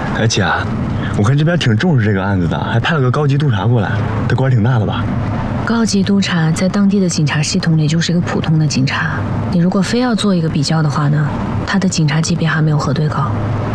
哎姐，我看这边挺重视这个案子的，还派了个高级督察过来，他官儿挺大的吧？ 高级督察在当地的警察系统里就是一个普通的警察，你如果非要做一个比较的话呢，他的警察级别还没有河对高。